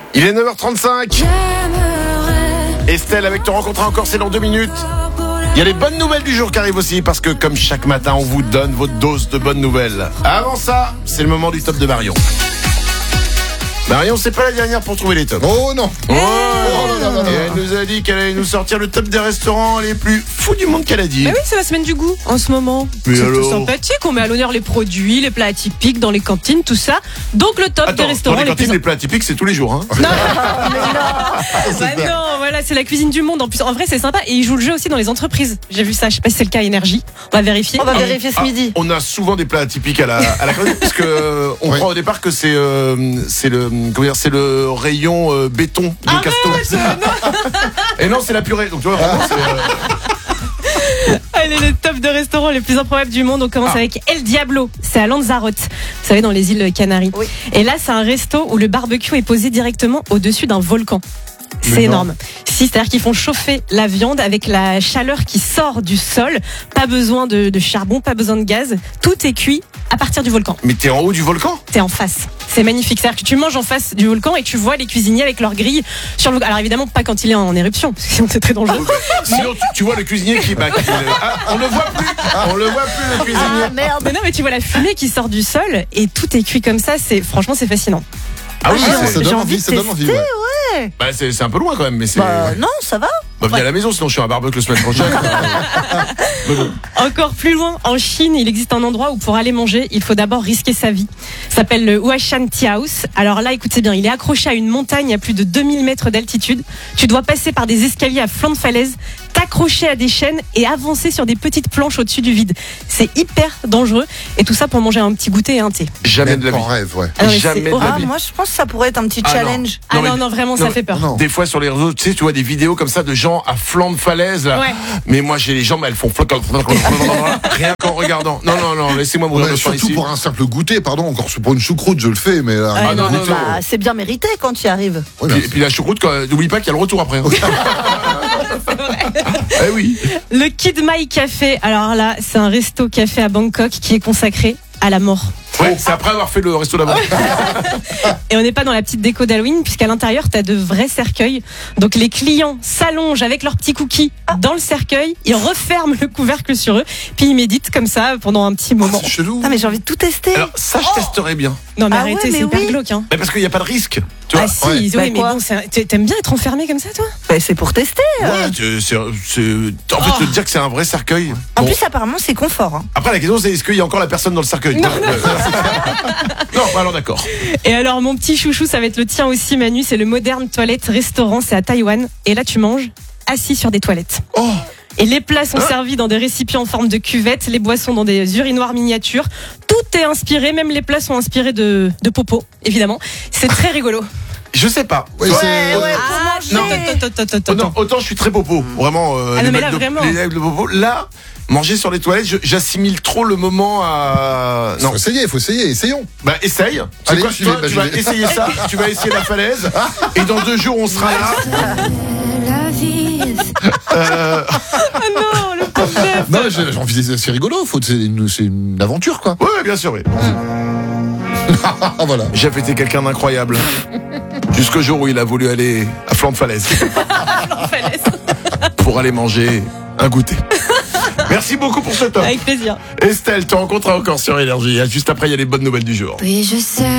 Il est 9h35. Estelle, avec ton rencontre encore, c'est dans 2 minutes. Il y a les bonnes nouvelles du jour qui arrivent aussi, parce que comme chaque matin, on vous donne votre dose de bonnes nouvelles. Avant ça, c'est le moment du top de Marion. Marion, c'est pas la dernière pour trouver les tops. Oh non. Et elle nous a dit qu'elle allait nous sortir le top des restaurants les plus fous du monde qu'elle a dit. Mais oui, c'est la semaine du goût en ce moment. Mais c'est alors tout sympathique, on met à l'honneur les produits, les plats atypiques dans les cantines, tout ça. Donc le top des Attends, restaurants dans les les plus... cantines, les plats typiques, c'est tous les jours. Hein. Bah non, voilà, c'est la cuisine du monde. En plus, en vrai, c'est sympa. Et ils jouent le jeu aussi dans les entreprises. J'ai vu ça, je sais pas si c'est le cas Énergie. On va vérifier. On va vérifier ce midi. On a souvent des plats atypiques à la cantine, parce que on croit au départ que c'est le rayon béton de Casto. Et non, c'est la purée. Donc tu vois, vraiment, Allez, le top de restaurants les plus improbables du monde. On commence avec El Diablo. C'est à Lanzarote. Vous savez, dans les îles Canaries. Oui. Et là, c'est un resto où le barbecue est posé directement au-dessus d'un volcan. C'est énorme. Si, c'est-à-dire qu'ils font chauffer la viande avec la chaleur qui sort du sol. Pas besoin de charbon, pas besoin de gaz. Tout est cuit à partir du volcan. Mais t'es en haut du volcan? T'es en face. C'est magnifique. C'est-à-dire que tu manges en face du volcan et tu vois les cuisiniers avec leurs grilles sur le volcan. Alors évidemment, pas quand il est en éruption, parce que sinon c'est très dangereux. Sinon, tu vois le cuisinier qui... on le voit plus. On le voit plus, le cuisinier. Ah merde. Mais non, mais tu vois la fumée qui sort du sol et tout est cuit comme ça. Franchement, c'est fascinant. Ah oui, Ça donne envie, ça donne envie. Ouais. bah, c'est un peu loin quand même, mais c'est... Non, ça va. Bah, venez à la maison, sinon je suis à un barbecue la semaine prochaine. Mais bon. Encore plus loin, en Chine, il existe un endroit où pour aller manger, il faut d'abord risquer sa vie. Ça s'appelle le Huashan Tea House. Alors là, écoutez bien, il est accroché à une montagne à plus de 2000 mètres d'altitude. Tu dois passer par des escaliers à flanc de falaise, t'accrocher à des chaînes et avancer sur des petites planches au-dessus du vide. C'est hyper dangereux. Et tout ça pour manger un petit goûter et un thé. Jamais de la vie. En rêve, ouais. Ah non, mais Jamais c'est de la horrible. vie. Moi, je pense que ça pourrait être un petit Ah, challenge. Ah Non, non, mais- vraiment, non, ça fait peur. non. Des fois sur les réseaux, tu sais, tu vois des vidéos comme ça de gens à flanc de falaise. Là. Ouais. Mais moi, j'ai les jambes, elles font rien qu'en regardant. Non, laissez-moi mourir Ouais, de faim surtout ici. pour un simple goûter, pardon, encore pour une choucroute, je le fais, mais là, Ah, non, un non, goûter, non. Bah, c'est bien mérité quand tu y arrives. ouais, Puis, merci. puis la choucroute, n'oublie pas qu'il y a le retour après. Eh oui. Le Kid Mai Café. Alors là, c'est un resto café à Bangkok qui est consacré à la mort. Ouais, c'est après avoir fait le resto là-bas. Et on n'est pas dans la petite déco d'Halloween, puisqu'à l'intérieur, tu as de vrais cercueils. Donc les clients s'allongent avec leurs petits cookies dans le cercueil, ils referment le couvercle sur eux, puis ils méditent comme ça pendant un petit moment. C'est chelou. Ah, mais j'ai envie de tout tester. Alors ça, je testerais bien. Non mais Ah ouais, arrêtez, mais c'est hyper oui. glauque. Hein. Mais parce qu'il n'y a pas de risque. Tu vois. Ah si, ouais. oui, Bah, mais quoi bon, t'aimes bien être enfermé comme ça, toi? Bah, c'est pour tester. Ouais, en fait, te dire que c'est un vrai cercueil. En Bon. plus, apparemment, c'est confort. Hein. Après, la question, c'est est-ce qu'il y a encore la personne dans le cercueil? Non, bah, alors d'accord. Et alors mon petit chouchou, ça va être le tien aussi, Manu, c'est le Modern Toilette Restaurant, c'est à Taïwan. Et là, tu manges assis sur des toilettes. Oh, Et les plats sont servis dans des récipients en forme de cuvette, les boissons dans des urinoirs miniatures. Tout est inspiré, même les plats sont inspirés de popo, évidemment. C'est très rigolo. je sais pas. Ouais, Tu vois, c'est- Pour non. manger. Autant, autant je suis très popo, vraiment. Ah non, mais là, blagues vraiment. les blagues de popo. Là, manger sur les toilettes, j'assimile trop le moment à. Non. Faut essayer, essayons. Bah essaye. Tu sais Allez, quoi, j'y toi, vais, bah, tu j'y vas vais. essayer ça. Tu vas essayer la falaise. Et dans 2 jours, on sera là. Ah non, le pauvre chef. Non, j'ai envie de dire, c'est rigolo, c'est une aventure, quoi. Ouais, bien sûr, oui. Ah, voilà. J'ai été quelqu'un d'incroyable. Jusqu'au jour où il a voulu aller à flanc de falaise. Pour aller manger un goûter. Merci beaucoup pour ce top. Avec plaisir. Estelle, te rencontreras encore sur Énergie. Juste après, il y a les bonnes nouvelles du jour. Oui, je sais.